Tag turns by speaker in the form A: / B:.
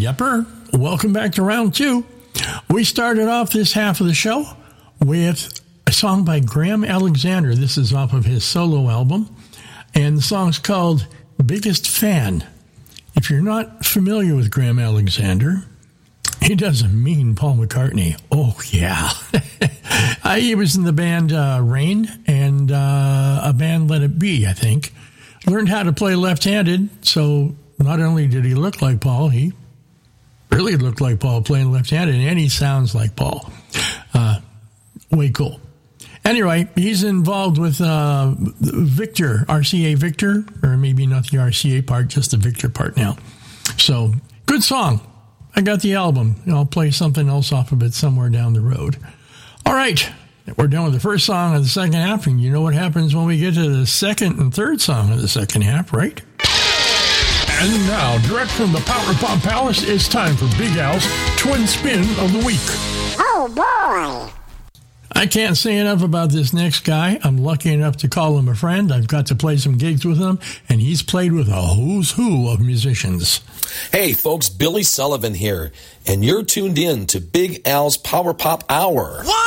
A: Yepper, welcome back to round two. We started off this half of the show with a song by Graham Alexander. This is off of his solo album, and the song's called Biggest Fan. If you're not familiar with Graham Alexander, he doesn't mean Paul McCartney. Oh, yeah. He was in the band Rain and a band Let It Be, I think. Learned how to play left-handed, so not only did he look like Paul, he really looked like Paul playing left-handed, and he sounds like Paul. Way cool. Anyway, he's involved with Victor, RCA Victor, or maybe not the RCA part, just the Victor part now. So, good song. I got the album. I'll play something else off of it somewhere down the road. All right, we're done with the first song of the second half, and you know what happens when we get to the second and third song of the second half, right? And now, direct from the Power Pop Palace, it's time for Big Al's Twin Spin of the Week.
B: Oh, boy.
A: I can't say enough about this next guy. I'm lucky enough to call him a friend. I've got to play some gigs with him, and he's played with a who's who of musicians.
C: Hey, folks, Billy Sullivan here, and you're tuned in to Big Al's Power Pop Hour.
D: What?